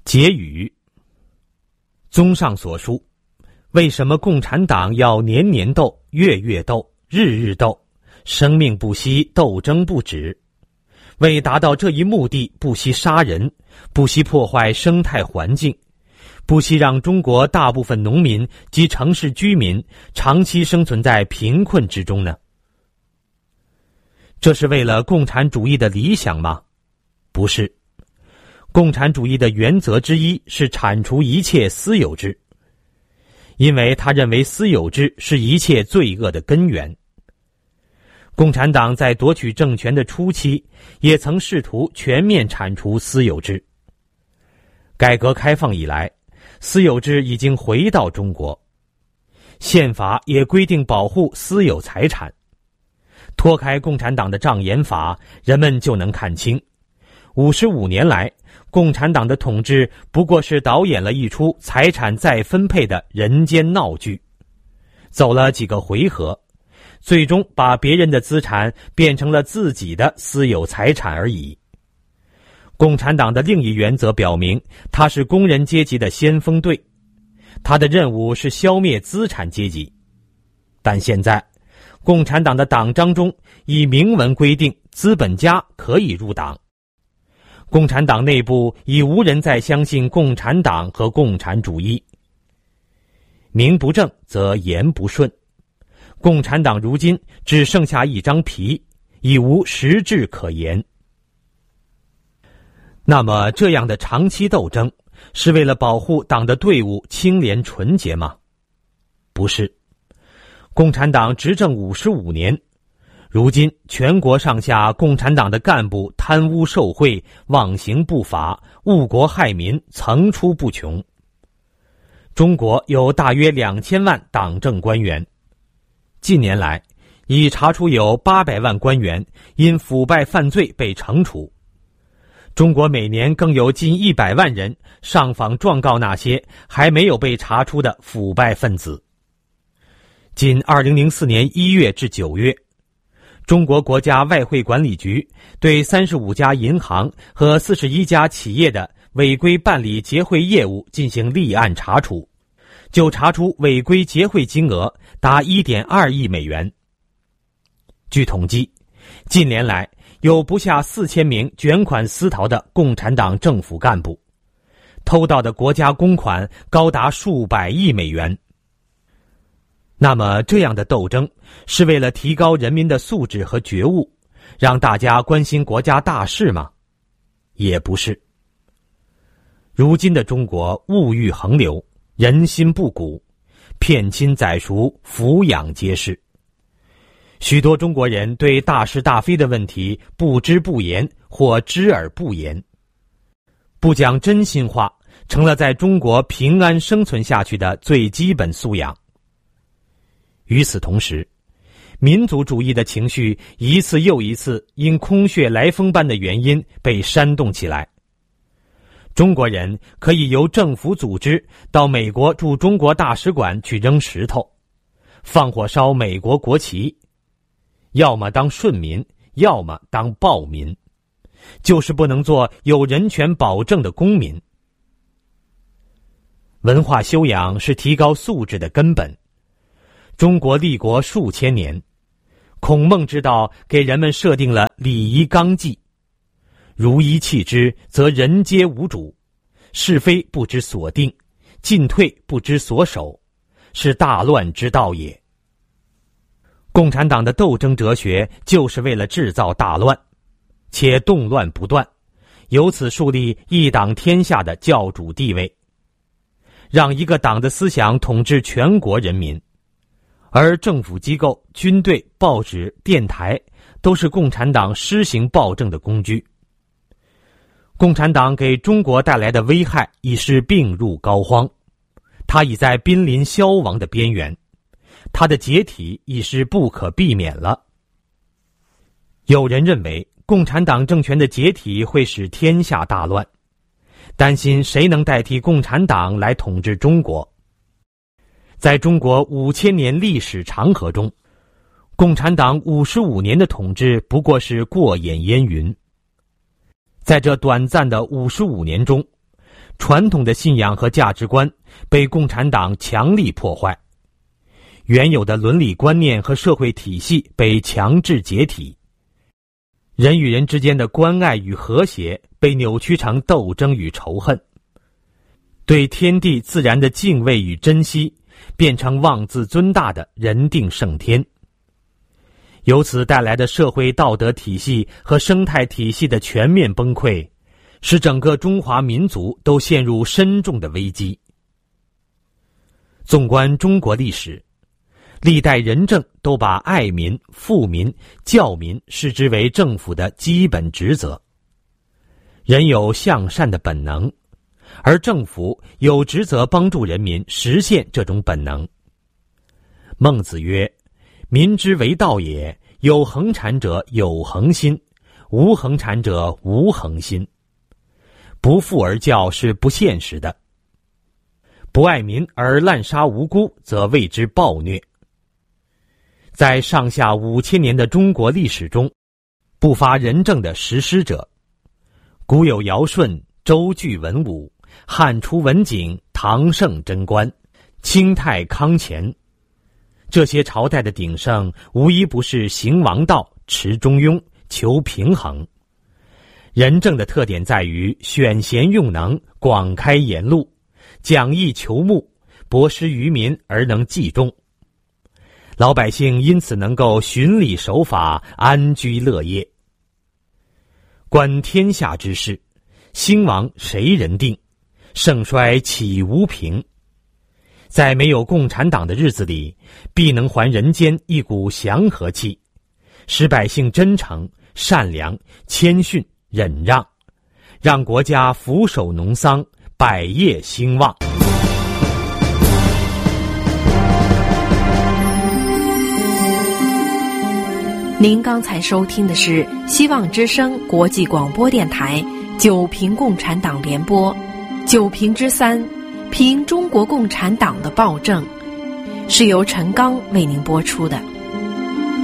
结语。综上所述，为什么共产党要年年斗、月月斗、日日斗，生命不息，斗争不止？为达到这一目的，不惜杀人，不惜破坏生态环境，不惜让中国大部分农民及城市居民长期生存在贫困之中呢？这是为了共产主义的理想吗？不是。共产主义的原则之一是铲除一切私有制，因为他认为私有制是一切罪恶的根源。共产党在夺取政权的初期，也曾试图全面铲除私有制。改革开放以来，私有制已经回到中国，宪法也规定保护私有财产。脱开共产党的障眼法，人们就能看清，55年来，共产党的统治不过是导演了一出财产再分配的人间闹剧，走了几个回合，最终把别人的资产变成了自己的私有财产而已。共产党的另一原则表明，他是工人阶级的先锋队，他的任务是消灭资产阶级。但现在，共产党的党章中已明文规定资本家可以入党。共产党内部已无人再相信共产党和共产主义。名不正则言不顺，共产党如今只剩下一张皮，已无实质可言。那么这样的长期斗争是为了保护党的队伍清廉纯洁吗？不是。共产党执政55年，如今全国上下共产党的干部贪污受贿、妄行不法、误国害民层出不穷。中国有大约2000万党政官员，近年来已查出有800万官员因腐败犯罪被惩处。中国每年更有近100万人上访状告那些还没有被查出的腐败分子。仅2004年1月至9月，中国国家外汇管理局对35家银行和41家企业的违规办理结汇业务进行立案查处，就查出违规结汇金额达1.2亿美元。据统计，近年来有不下4000名卷款私逃的共产党政府干部，偷盗的国家公款高达数百亿美元。那么这样的斗争是为了提高人民的素质和觉悟，让大家关心国家大事吗？也不是。如今的中国物欲横流，人心不古，骗亲宰赎，抚养皆是。许多中国人对大是大非的问题不知不言或知而不言，不讲真心话成了在中国平安生存下去的最基本素养。与此同时，民族主义的情绪一次又一次因空穴来风般的原因被煽动起来。中国人可以由政府组织到美国驻中国大使馆去扔石头，放火烧美国国旗，要么当顺民，要么当暴民，就是不能做有人权保证的公民。文化修养是提高素质的根本。中国立国数千年，孔孟之道给人们设定了礼仪纲纪，如一弃之，则人皆无主，是非不知所定，进退不知所守，是大乱之道也。共产党的斗争哲学就是为了制造大乱，且动乱不断，由此树立一党天下的教主地位，让一个党的思想统治全国人民。而政府机构、军队、报纸、电台都是共产党施行暴政的工具。共产党给中国带来的危害已是病入膏肓，它已在濒临消亡的边缘，它的解体已是不可避免了。有人认为共产党政权的解体会使天下大乱，担心谁能代替共产党来统治中国。在中国5000年历史长河中，共产党55年的统治不过是过眼烟云。在这短暂的55年中， 传统的信仰和价值观被共产党强力破坏，原有的伦理观念和社会体系被强制解体，人与人之间的关爱与和谐被扭曲成斗争与仇恨，对天地自然的敬畏与珍惜变成妄自尊大的人定胜天。由此带来的社会道德体系和生态体系的全面崩溃，使整个中华民族都陷入深重的危机。纵观中国历史，历代人政都把爱民、富民、教民视之为政府的基本职责。人有向善的本能，而政府有职责帮助人民实现这种本能。孟子曰：民之为道也，有恒产者有恒心，无恒产者无恒心。不富而教是不现实的，不爱民而滥杀无辜，则谓之暴虐。在上下5000年的中国历史中，不乏仁政的实施者。古有尧舜、周具文武、汉初文景、唐盛贞观、清太康乾，这些朝代的鼎盛无一不是行王道、持中庸、求平衡。仁政的特点在于选贤用能、广开言路、讲义求目、博施于民而能济众，老百姓因此能够循礼守法，安居乐业。观天下之事，兴亡谁人定？盛衰岂无凭？在没有共产党的日子里，必能还人间一股祥和气，使百姓真诚、善良、谦逊、忍让，让国家俯首农桑，百业兴旺。 您刚才收听的是希望之声国际广播电台九评共产党联播九评之3，评中国共产党的暴政，是由陈刚为您播出的。